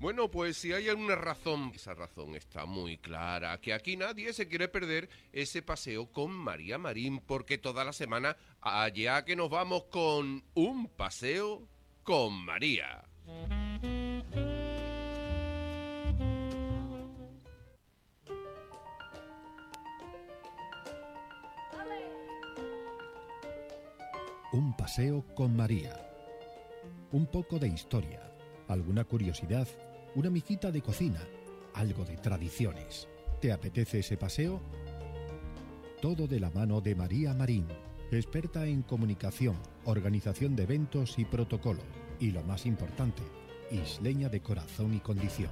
Bueno, pues si hay alguna razón, esa razón está muy clara, que aquí nadie se quiere perder ese paseo con María Marín, porque toda la semana allá que nos vamos con un paseo con María. Un paseo con María. Un poco de historia, alguna curiosidad, una mijita de cocina, algo de tradiciones. ¿Te apetece ese paseo? Todo de la mano de María Marín, experta en comunicación, organización de eventos y protocolo. Y lo más importante, isleña de corazón y condición.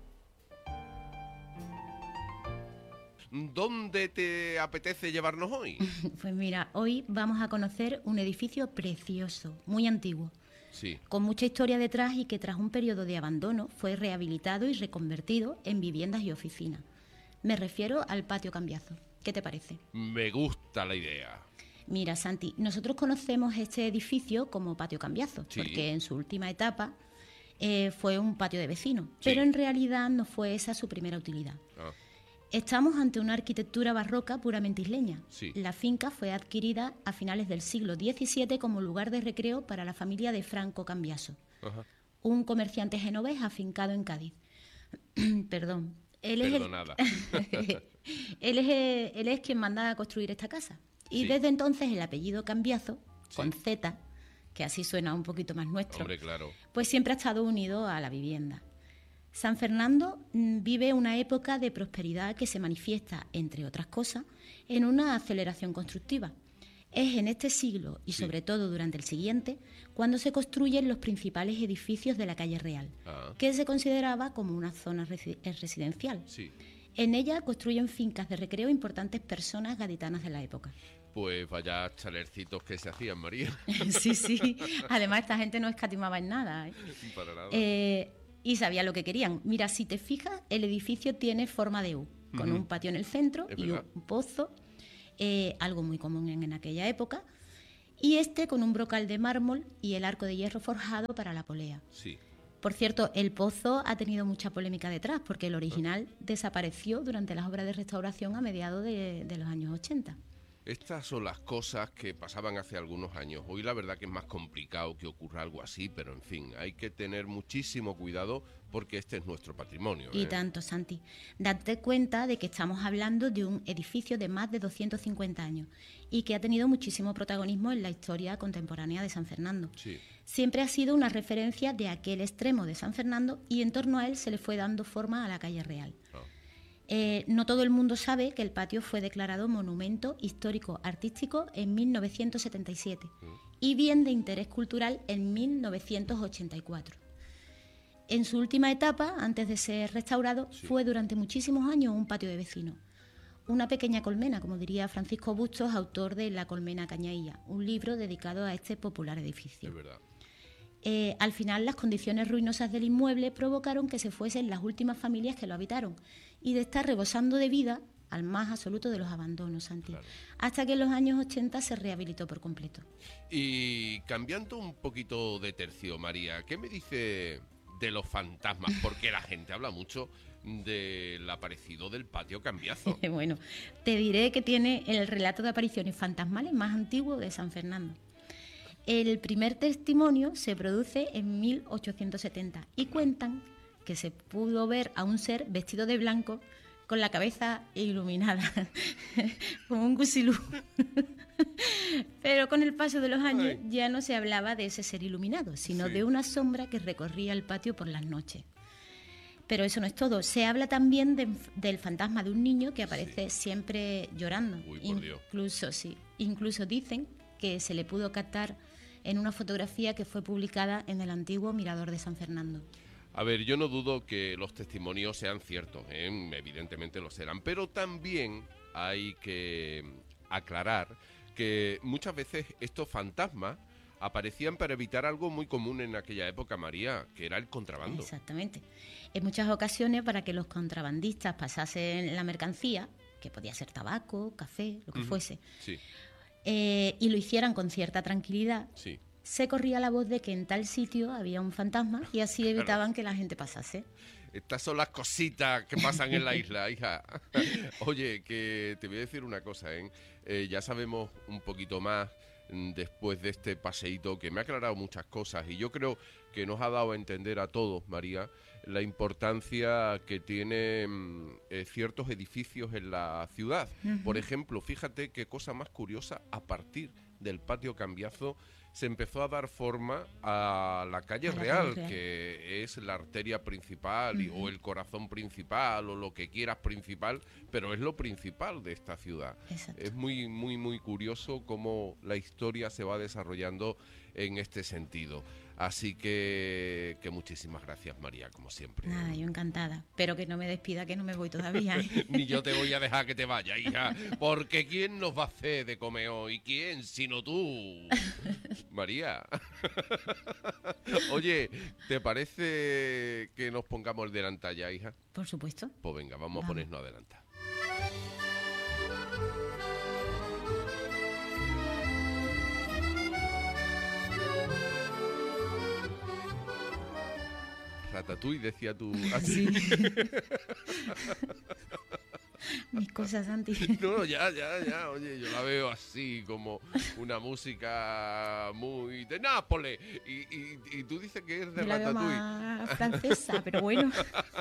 ¿Dónde te apetece llevarnos hoy? Pues mira, hoy vamos a conocer un edificio precioso, muy antiguo, Sí. con mucha historia detrás y que tras un periodo de abandono fue rehabilitado y reconvertido en viviendas y oficinas. Me refiero al Patio Cambiazo. ¿Qué te parece? Me gusta la idea. Mira, Santi, nosotros conocemos este edificio como Patio Cambiazo, Sí. porque en su última etapa fue un patio de vecinos, Sí. pero en realidad no fue esa su primera utilidad. Ah, Estamos ante una arquitectura barroca puramente isleña. Sí. La finca fue adquirida a finales del siglo XVII como lugar de recreo para la familia de Franco Cambiaso, ajá. un comerciante genovés afincado en Cádiz. Perdón. Perdonada. Él es quien manda a construir esta casa. Y Sí. desde entonces el apellido Cambiazo, Sí. con Z, que así suena un poquito más nuestro, Hombre, claro. pues siempre ha estado unido a la vivienda. San Fernando vive una época de prosperidad que se manifiesta, entre otras cosas, en una aceleración constructiva. Es en este siglo, y Sí. sobre todo durante el siguiente, cuando se construyen los principales edificios de la calle Real, Ah. que se consideraba como una zona residencial. Sí. En ella construyen fincas de recreo importantes personas gaditanas de la época. Pues vaya chalercitos que se hacían, María. Sí, sí. Además, esta gente no escatimaba en nada, ¿eh? Para nada. Y sabía lo que querían. Mira, si te fijas, el edificio tiene forma de U, con Ujú. un patio en el centro Es y verdad. un pozo, algo muy común en aquella época, y este con un brocal de mármol y el arco de hierro forjado para la polea. Sí. Por cierto, el pozo ha tenido mucha polémica detrás, porque el original desapareció durante las obras de restauración a mediados de los años 80. Estas son las cosas que pasaban hace algunos años. Hoy la verdad que es más complicado que ocurra algo así, pero en fin, hay que tener muchísimo cuidado porque este es nuestro patrimonio. Y tanto, Santi. Date cuenta de que estamos hablando de un edificio de más de 250 años y que ha tenido muchísimo protagonismo en la historia contemporánea de San Fernando. Sí. Siempre ha sido una referencia de aquel extremo de San Fernando y en torno a él se le fue dando forma a la calle Real. Ah. No todo el mundo sabe que el patio fue declarado Monumento Histórico Artístico en 1977 y Bien de Interés Cultural en 1984. En su última etapa, antes de ser restaurado, Sí. fue durante muchísimos años un patio de vecinos. Una pequeña colmena, como diría Francisco Bustos, autor de La colmena cañailla, un libro dedicado a este popular edificio. Es verdad. Al final, las condiciones ruinosas del inmueble provocaron que se fuesen las últimas familias que lo habitaron y de estar rebosando de vida al más absoluto de los abandonos, Santi. Claro. Hasta que en los años 80 se rehabilitó por completo. Y cambiando un poquito de tercio, María, ¿qué me dice de los fantasmas? Porque la gente habla mucho del aparecido del Patio Cambiazo. Bueno, te diré que tiene el relato de apariciones fantasmales más antiguo de San Fernando. El primer testimonio se produce en 1870 y cuentan que se pudo ver a un ser vestido de blanco con la cabeza iluminada, como un gusilú. Pero con el paso de los años Ay. ya no se hablaba de ese ser iluminado, sino Sí. de una sombra que recorría el patio por las noches. Pero eso no es todo. Se habla también del fantasma de un niño que aparece siempre llorando. Uy, por Dios. Incluso dicen que se le pudo captar en una fotografía que fue publicada en el antiguo Mirador de San Fernando. A ver, yo no dudo que los testimonios sean ciertos, evidentemente lo serán, pero también hay que aclarar que muchas veces estos fantasmas aparecían para evitar algo muy común en aquella época, María, que era el contrabando. Exactamente. En muchas ocasiones, para que los contrabandistas pasasen la mercancía, que podía ser tabaco, café, lo que fuese, Sí, y lo hicieran con cierta tranquilidad, sí. se corría la voz de que en tal sitio había un fantasma y así evitaban que la gente pasase. Estas son las cositas que pasan en la isla, hija. Oye, que te voy a decir una cosa, ¿eh? Ya sabemos un poquito más después de este paseíto, que me ha aclarado muchas cosas, y yo creo que nos ha dado a entender a todos, María, la importancia que tienen ciertos edificios en la ciudad. Por ejemplo, fíjate qué cosa más curiosa, a partir del Patio Cambiazo se empezó a dar forma a la calle Real, que es la arteria principal o el corazón principal o lo que quieras principal, pero es lo principal de esta ciudad. Exacto. Es muy, muy, muy curioso cómo la historia se va desarrollando en este sentido. Así que muchísimas gracias, María, como siempre. Nada, yo encantada. Pero que no me despida, que no me voy todavía. Ni yo te voy a dejar que te vayas, hija, porque ¿quién nos va a hacer de comer hoy? ¿Quién, sino tú? María. Oye, ¿te parece que nos pongamos el delantal ya, hija? Por supuesto. Pues venga, vamos a ponernos a delantal. Ratatouille, decía tú. Sí. Mis cosas, Santi. No, ya. Oye, yo la veo así, como una música muy de Nápoles. Y tú dices que es de Yo la veo Ratatouille. más francesa, pero bueno.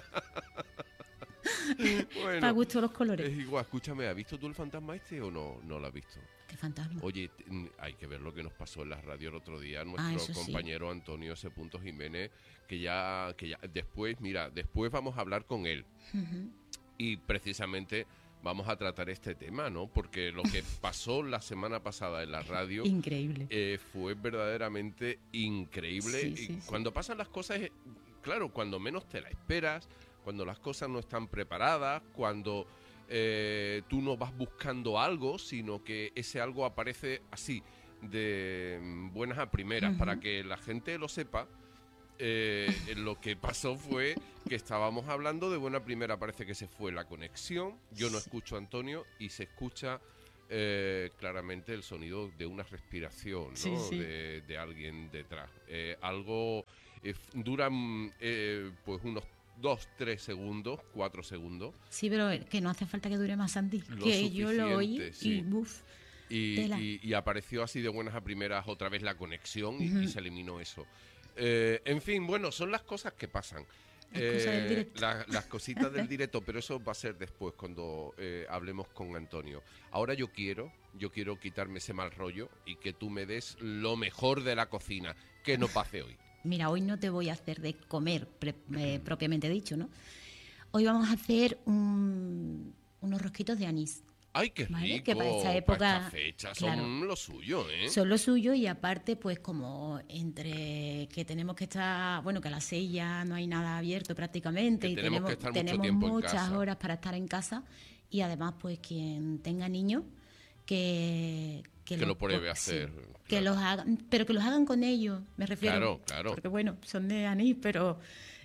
Bueno, Para gusto los colores. es igual, escúchame, ¿has visto tú el fantasma este o no lo has visto? Qué fantasma. Oye, hay que ver lo que nos pasó en la radio el otro día, nuestro eso sí. compañero Antonio S. Jiménez, que ya después vamos a hablar con él. Y precisamente vamos a tratar este tema, ¿no? Porque lo que pasó la semana pasada en la radio Increíble. fue verdaderamente increíble. Sí, Cuando pasan las cosas, claro, cuando menos te la esperas, cuando las cosas no están preparadas, cuando tú no vas buscando algo, sino que ese algo aparece así, de buenas a primeras, para que la gente lo sepa. Lo que pasó fue que estábamos hablando de buena primera, parece que se fue la conexión, yo no escucho a Antonio y se escucha claramente el sonido de una respiración, ¿no? Sí. De alguien detrás. Algo dura pues unos 2, 3 segundos, 4 segundos. Sí, pero que no hace falta que dure más, Santi. Lo Que yo lo oí suficiente, y buf. Y apareció así de buenas a primeras otra vez la conexión y se eliminó eso. En fin, bueno, son las cosas que pasan. Las cosas del directo. Las cositas del directo, pero eso va a ser después cuando hablemos con Antonio. Ahora yo quiero quitarme ese mal rollo y que tú me des lo mejor de la cocina. ¿Qué nos pase hoy? Mira, hoy no te voy a hacer de comer propiamente dicho, ¿no? Hoy vamos a hacer unos rosquitos de anís. ¡Ay, qué rico! ¿Vale? Que para esta época, para esta fecha claro, son lo suyo, ¿eh? Son lo suyo y aparte, pues como entre que tenemos que estar, bueno, que a las 6 ya no hay nada abierto prácticamente Que y tenemos que estar mucho tenemos tiempo en muchas casa. horas para estar en casa y además, pues quien tenga niños, que lo pruebe a sí, hacer. que Claro. los hagan, pero que los hagan con ellos, me refiero. Claro. Porque bueno, son de anís, pero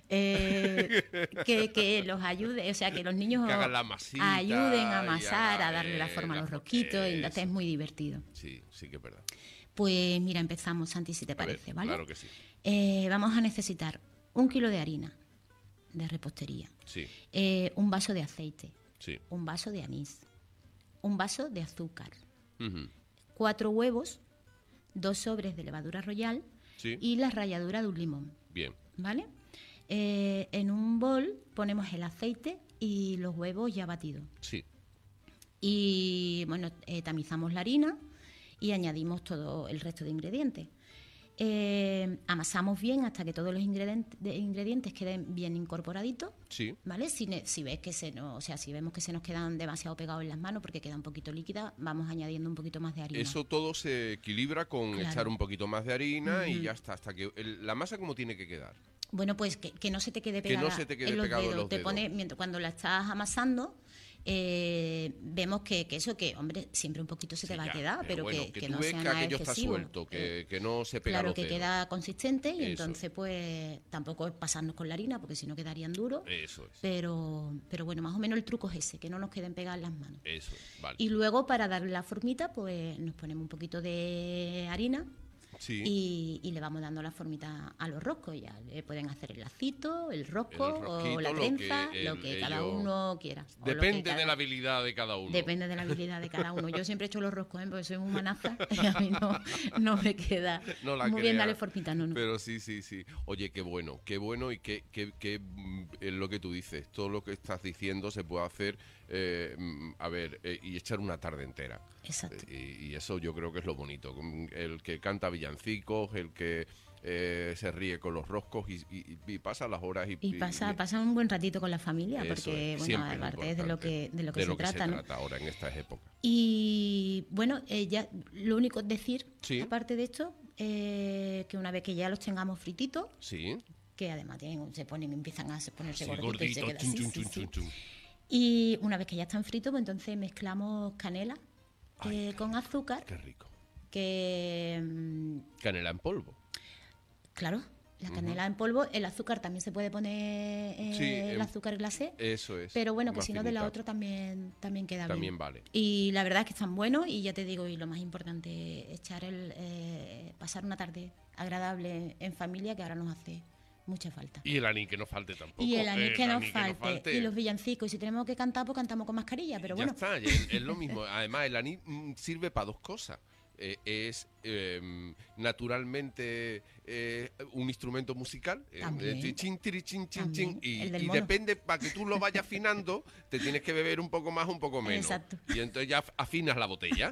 que los ayude, o sea, que los niños Que hagan la masita ayuden a y amasar, a hagan, darle la forma a la los forma, rosquitos, y entonces eso. es muy divertido. Sí que es verdad. Pues mira, empezamos, Santi, si te A ver, parece, ¿vale? claro que sí. Vamos a necesitar 1 kilo de harina de repostería, Sí, un vaso de aceite, sí. un vaso de anís, un vaso de azúcar, Ujú. 4 huevos, 2 sobres de levadura royal Sí, y la ralladura de un limón, bien. ¿vale? En un bol ponemos el aceite y los huevos ya batidos. Sí, Y bueno, tamizamos la harina y añadimos todo el resto de ingredientes. Amasamos bien hasta que todos los ingredientes queden bien incorporaditos, sí. ¿vale? Si ves que si vemos que se nos quedan demasiado pegados en las manos porque queda un poquito líquida, vamos añadiendo un poquito más de harina. Eso todo se equilibra con Claro. echar un poquito más de harina y ya está, hasta que la masa como tiene que quedar. Bueno, pues que no se te quede Que pegada no se te quede en los pegado en dedos. los Te dedos. pone, cuando la estás amasando, vemos que hombre, siempre un poquito se te Sí, va a ya, quedar, pero bueno, que tú no ves sea que nada aquello está excesivo. suelto, que no se pega Claro, los que dedos. queda consistente y Eso. entonces pues tampoco es pasarnos con la harina porque si no quedarían duros. Eso es, Pero bueno, más o menos el truco es ese, que no nos queden pegadas las manos. eso es, vale. Y luego para darle la formita pues nos ponemos un poquito de harina, y le vamos dando la formita a los roscos. Ya le pueden hacer el lacito, el rosco o la lo trenza, que lo que cada uno quiera. Depende de la habilidad de cada uno. Depende de la habilidad de cada uno. Yo siempre he hecho los roscos, porque soy muy manaza y a mí no me queda muy bien darle formita, no. Pero sí. Oye, qué bueno y qué es lo que tú dices. Todo lo que estás diciendo se puede hacer, y echar una tarde entera. Exacto. Y eso yo creo que es lo bonito. El que canta villancicos, el que se ríe con los roscos y pasa las horas y pasa un buen ratito con la familia, porque bueno, aparte es de lo que se trata, ¿no? Ahora en estas épocas. Y bueno, ya lo único es decir, aparte de esto, que una vez que ya los tengamos frititos, que además empiezan a ponerse gorditos y se queda así, y una vez que ya están fritos, pues entonces mezclamos canela con azúcar. Qué rico. Canela en polvo. Claro, la canela en polvo. El azúcar también se puede poner, el azúcar glacé. Eso es. Pero bueno, que si no, de la otra también queda bien. También vale. Y la verdad es que están buenos, y ya te digo, y lo más importante, pasar una tarde agradable en familia, que ahora nos hace mucha falta. Y el anís que no falte tampoco. Y el anís que no falte. Y los villancicos. Y si tenemos que cantar, pues cantamos con mascarilla, pero bueno. Ya está, es lo mismo. Además, el anís sirve para dos cosas. Es naturalmente un instrumento musical, chin, y depende, para que tú lo vayas afinando, te tienes que beber un poco más, un poco menos. Exacto. Y entonces ya afinas la botella.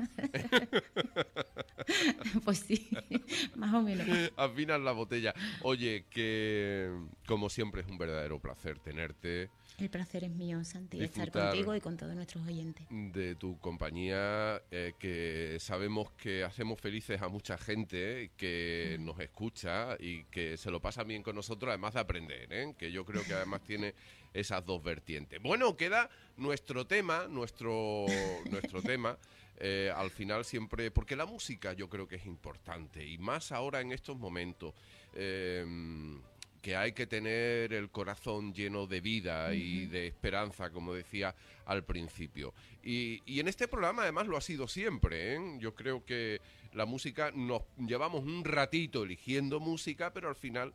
Pues sí, más o menos. Afinas la botella. Oye, que como siempre es un verdadero placer tenerte. El placer es mío, Santi, estar contigo y con todos nuestros oyentes. De tu compañía, que sabemos que hacemos felices a mucha gente que nos escucha y que se lo pasa bien con nosotros, además de aprender, que yo creo que además tiene esas dos vertientes. Bueno, queda nuestro tema, al final siempre, porque la música yo creo que es importante, y más ahora en estos momentos, que hay que tener el corazón lleno de vida y de esperanza, como decía al principio. Y en este programa además lo ha sido siempre, Yo creo que la música, nos llevamos un ratito eligiendo música, pero al final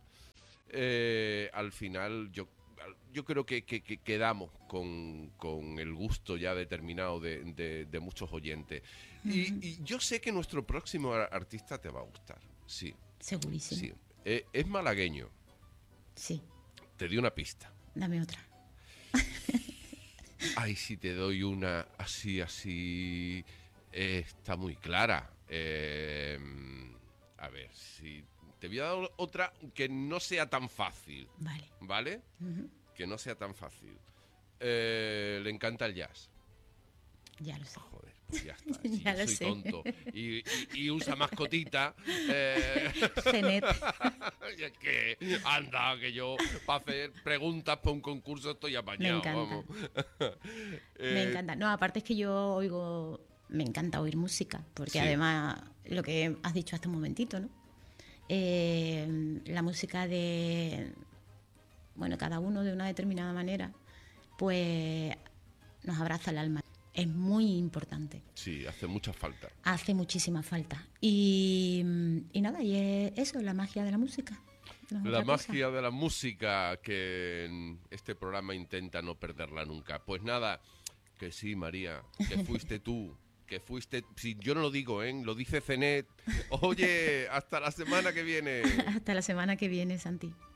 yo creo que quedamos con el gusto ya determinado de muchos oyentes. Y yo sé que nuestro próximo artista te va a gustar, sí. Segurísimo. Sí. Es malagueño. Sí. Te di una pista. Dame otra. Ay, si te doy una así, está muy clara. A ver, si te voy a dar otra que no sea tan fácil. Vale. ¿Vale? Que no sea tan fácil. Le encanta el jazz. Ya lo sé. Joder, pues ya está. Si ya yo lo soy sé. tonto. Y usa mascotita. Cenet. Y es que, anda, que yo para hacer preguntas para un concurso estoy apañado. Me encanta. Vamos. Me encanta. No, aparte es que yo me encanta oír música, porque además, lo que has dicho hasta un momentito, ¿no? La música cada uno de una determinada manera, pues nos abraza el alma. Es muy importante. Sí, hace mucha falta. Hace muchísima falta. Y nada, y es eso, la magia de la música. La magia de la música, que en este programa intenta no perderla nunca. Pues nada, que sí, María, que fuiste tú, si yo no lo digo, lo dice Cenet. Oye, hasta la semana que viene. Hasta la semana que viene, Santi.